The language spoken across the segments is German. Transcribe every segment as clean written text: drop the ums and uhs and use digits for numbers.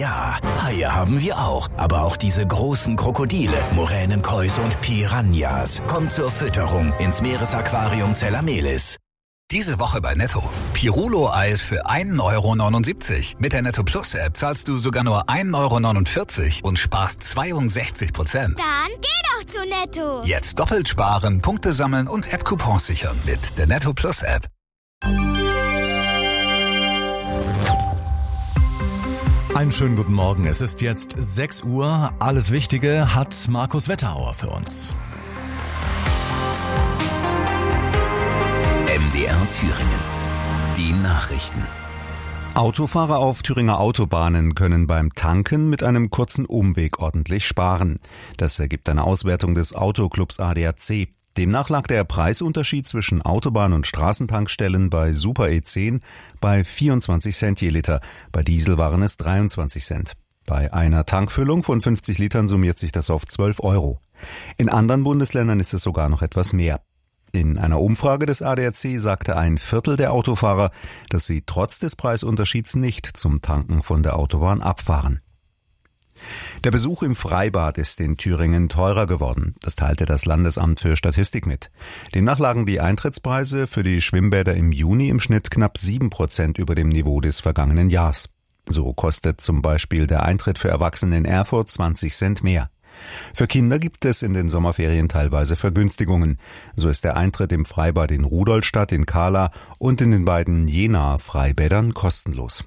Ja, Haie haben wir auch. Aber auch diese großen Krokodile, Muränen, Kois und Piranhas. Kommt zur Fütterung ins Meeresaquarium Zellamelis. Diese Woche bei Netto. Pirulo-Eis für 1,79 €. Mit der Netto Plus App zahlst du sogar nur 1,49 € und sparst 62%. Dann geh doch zu Netto. Jetzt doppelt sparen, Punkte sammeln und App-Coupons sichern mit der Netto Plus App. Einen schönen guten Morgen. Es ist jetzt 6 Uhr. Alles Wichtige hat Markus Wetterauer für uns. MDR Thüringen. Die Nachrichten. Autofahrer auf Thüringer Autobahnen können beim Tanken mit einem kurzen Umweg ordentlich sparen. Das ergibt eine Auswertung des Autoclubs ADAC. Demnach lag der Preisunterschied zwischen Autobahn- und Straßentankstellen bei Super E10 bei 24 Cent je Liter. Bei Diesel waren es 23 Cent. Bei einer Tankfüllung von 50 Litern summiert sich das auf 12 €. In anderen Bundesländern ist es sogar noch etwas mehr. In einer Umfrage des ADAC sagte ein Viertel der Autofahrer, dass sie trotz des Preisunterschieds nicht zum Tanken von der Autobahn abfahren. Der Besuch im Freibad ist in Thüringen teurer geworden. Das teilte das Landesamt für Statistik mit. Demnach lagen die Eintrittspreise für die Schwimmbäder im Juni im Schnitt knapp 7% über dem Niveau des vergangenen Jahres. So kostet zum Beispiel der Eintritt für Erwachsene in Erfurt 20 Cent mehr. Für Kinder gibt es in den Sommerferien teilweise Vergünstigungen. So ist der Eintritt im Freibad in Rudolstadt, in Kahla und in den beiden Jenaer Freibädern kostenlos.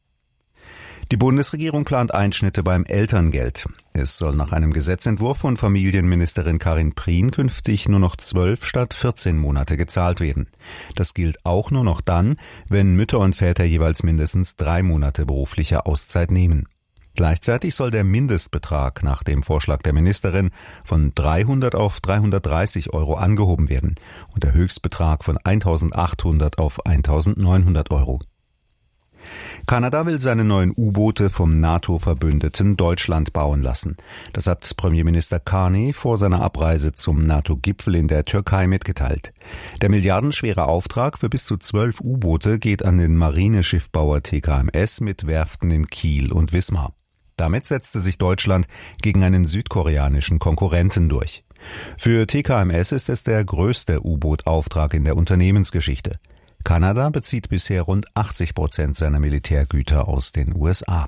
Die Bundesregierung plant Einschnitte beim Elterngeld. Es soll nach einem Gesetzentwurf von Familienministerin Karin Prien künftig nur noch 12 statt 14 Monate gezahlt werden. Das gilt auch nur noch dann, wenn Mütter und Väter jeweils mindestens 3 Monate berufliche Auszeit nehmen. Gleichzeitig soll der Mindestbetrag nach dem Vorschlag der Ministerin von 300 auf 330 € angehoben werden und der Höchstbetrag von 1.800 auf 1.900 €. Kanada will seine neuen U-Boote vom NATO-Verbündeten Deutschland bauen lassen. Das hat Premierminister Carney vor seiner Abreise zum NATO-Gipfel in der Türkei mitgeteilt. Der milliardenschwere Auftrag für bis zu 12 U-Boote geht an den Marineschiffbauer TKMS mit Werften in Kiel und Wismar. Damit setzte sich Deutschland gegen einen südkoreanischen Konkurrenten durch. Für TKMS ist es der größte U-Boot-Auftrag in der Unternehmensgeschichte. Kanada bezieht bisher rund 80% seiner Militärgüter aus den USA.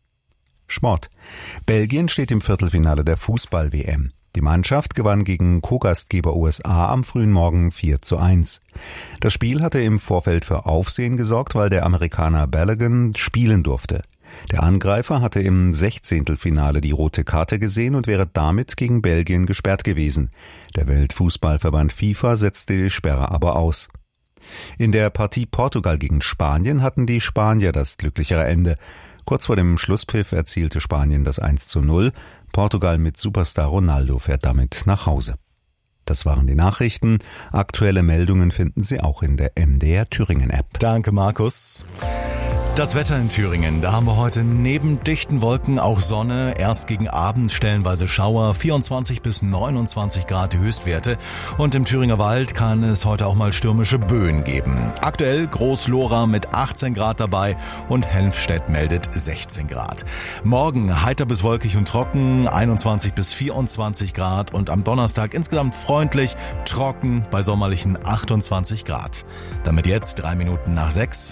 Sport. Belgien steht im Viertelfinale der Fußball-WM. Die Mannschaft gewann gegen Co-Gastgeber USA am frühen Morgen 4:1. Das Spiel hatte im Vorfeld für Aufsehen gesorgt, weil der Amerikaner Balogun spielen durfte. Der Angreifer hatte im 16. die rote Karte gesehen und wäre damit gegen Belgien gesperrt gewesen. Der Weltfußballverband FIFA setzte die Sperre aber aus. In der Partie Portugal gegen Spanien hatten die Spanier das glücklichere Ende. Kurz vor dem Schlusspfiff erzielte Spanien das 1:0. Portugal mit Superstar Ronaldo fährt damit nach Hause. Das waren die Nachrichten. Aktuelle Meldungen finden Sie auch in der MDR Thüringen App. Danke, Markus. Das Wetter in Thüringen, da haben wir heute neben dichten Wolken auch Sonne, erst gegen Abend stellenweise Schauer, 24 bis 29 Grad die Höchstwerte und im Thüringer Wald kann es heute auch mal stürmische Böen geben. Aktuell Groß-Lora mit 18 Grad dabei und Helmstedt meldet 16 Grad. Morgen heiter bis wolkig und trocken, 21 bis 24 Grad und am Donnerstag insgesamt freundlich, trocken bei sommerlichen 28 Grad. Damit jetzt 3 Minuten nach 6.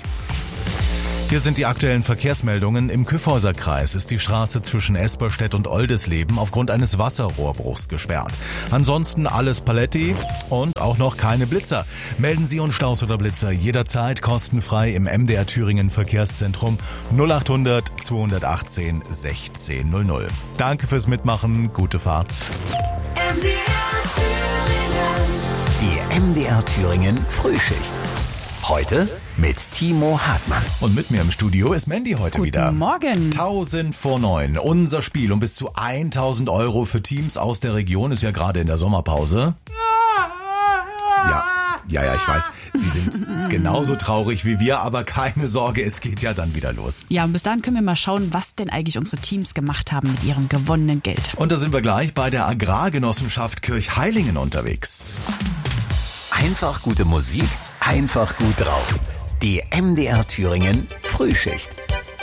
Hier sind die aktuellen Verkehrsmeldungen. Im Kyffhäuserkreis ist die Straße zwischen Esperstedt und Oldesleben aufgrund eines Wasserrohrbruchs gesperrt. Ansonsten alles Paletti und auch noch keine Blitzer. Melden Sie uns Staus oder Blitzer jederzeit kostenfrei im MDR Thüringen Verkehrszentrum 0800 218 1600. Danke fürs Mitmachen, gute Fahrt. MDR Thüringen. Die MDR Thüringen Frühschicht. Heute mit Timo Hartmann. Und mit mir im Studio ist Mandy heute wieder. Guten Morgen. 1000 vor 9. Unser Spiel um bis zu 1000 € für Teams aus der Region ist ja gerade in der Sommerpause. Ja, ich weiß, Sie sind genauso traurig wie wir, aber keine Sorge, es geht ja dann wieder los. Ja, und bis dahin können wir mal schauen, was denn eigentlich unsere Teams gemacht haben mit ihrem gewonnenen Geld. Und da sind wir gleich bei der Agrargenossenschaft Kirchheilingen unterwegs. Einfach gute Musik, einfach gut drauf. Die MDR Thüringen Frühschicht.